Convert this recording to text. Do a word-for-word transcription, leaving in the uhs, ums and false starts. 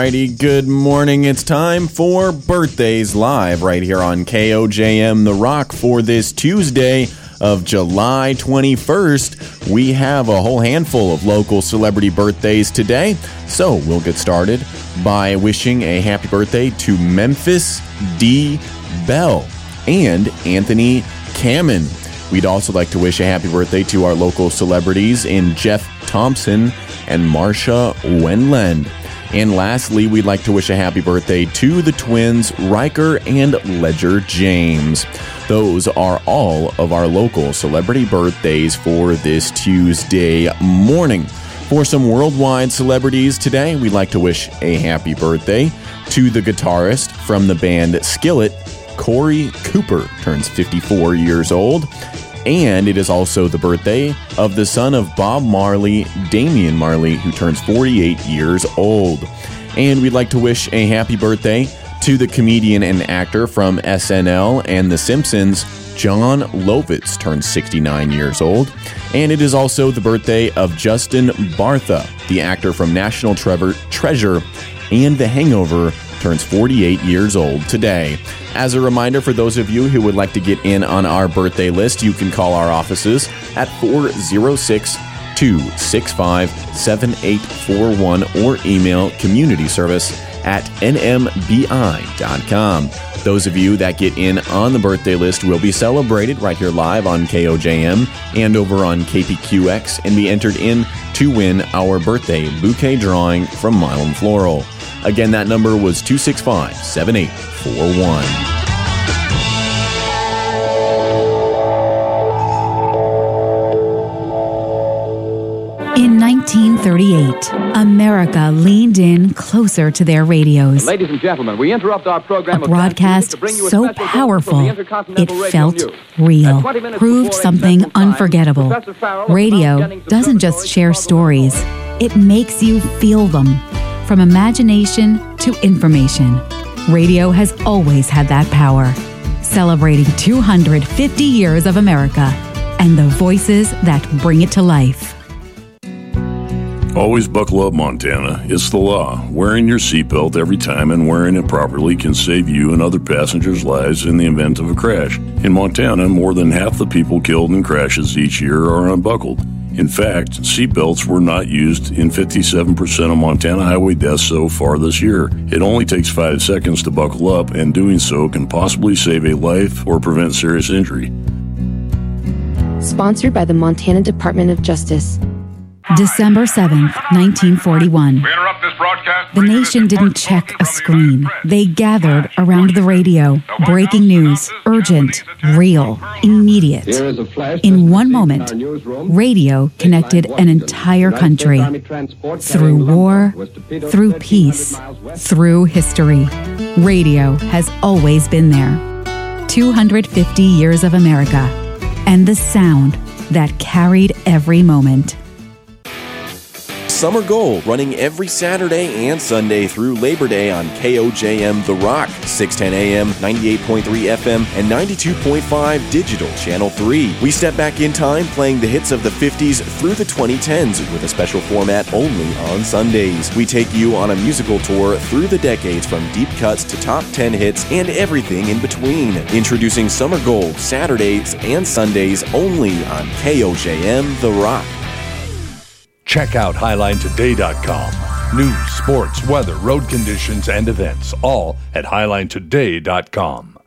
Alrighty, good morning. It's time for Birthdays Live right here on K O J M The Rock for this Tuesday of July twenty-first. We have a whole handful of local celebrity birthdays today, so we'll get started by wishing a happy birthday to Memphis D. Bell and Anthony Kamen. We'd also like to wish a happy birthday to our local celebrities in Jeff Thompson and Marsha Wendland. And lastly, we'd like to wish a happy birthday to the twins Riker and Ledger James. Those are all of our local celebrity birthdays for this Tuesday morning. For some worldwide celebrities today, we'd like to wish a happy birthday to the guitarist from the band Skillet, Corey Cooper, turns fifty-four years old. And it is also the birthday of the son of Bob Marley, Damian Marley, who turns forty-eight years old. And we'd like to wish a happy birthday to the comedian and actor from S N L and The Simpsons, John Lovitz, turns sixty-nine years old. And it is also the birthday of Justin Bartha, the actor from National Trevor, Treasure and The Hangover, turns forty-eight years old today. As a reminder, for those of you who would like to get in on our birthday list, you can call our offices at four oh six, two six five, seven eight four one or email community service at n m b i dot com. Those of you that get in on the birthday list will be celebrated right here live on K O J M and over on K P Q X and be entered in to win our birthday bouquet drawing from Milam Floral. Again, that number was two six five, seven eight four one. In nineteen thirty-eight, America leaned in closer to their radios. Ladies and gentlemen, we interrupt our program. A broadcast so powerful, it felt real, proved something unforgettable. Radio doesn't just share stories, it makes you feel them. From imagination to information, radio has always had that power. Celebrating two hundred fifty years of America and the voices that bring it to life. Always buckle up, Montana. It's the law. Wearing your seatbelt every time and wearing it properly can save you and other passengers' lives in the event of a crash. In Montana, more than half the people killed in crashes each year are unbuckled. In fact, seatbelts were not used in fifty-seven percent of Montana highway deaths so far this year. It only takes five seconds to buckle up, and doing so can possibly save a life or prevent serious injury. Sponsored by the Montana Department of Justice. December seventh, nineteen forty-one. The nation didn't check a screen. They gathered around the radio. Breaking news, urgent, real, immediate. In one moment, radio connected an entire country. Through war, through peace, through history. Radio has always been there. two hundred fifty years of America. And the sound that carried every moment. Summer Gold, running every Saturday and Sunday through Labor Day on K O J M The Rock, six ten a m, ninety-eight point three F M, and ninety-two point five Digital Channel three. We step back in time playing the hits of the fifties through the twenty tens with a special format only on Sundays. We take you on a musical tour through the decades from deep cuts to top ten hits and everything in between. Introducing Summer Gold, Saturdays and Sundays only on K O J M The Rock. Check out highline today dot com. News, sports, weather, road conditions, and events, all at highline today dot com.